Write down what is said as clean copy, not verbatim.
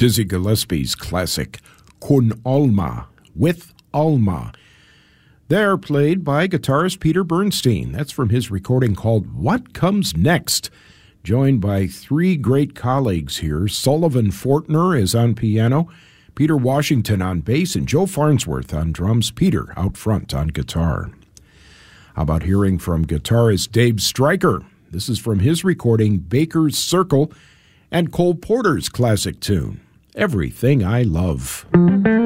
Dizzy Gillespie's classic Con Alma, with Alma. They're played by guitarist Peter Bernstein. That's from his recording called What Comes Next, joined by three great colleagues here. Sullivan Fortner is on piano, Peter Washington on bass, and Joe Farnsworth on drums, Peter out front on guitar. How about hearing from guitarist Dave Stryker? This is from his recording Baker's Circle and Cole Porter's classic tune, Everything I Love.